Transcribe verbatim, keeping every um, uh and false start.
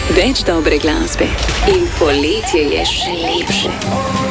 Več dobre glasbe in poletje je še lepše.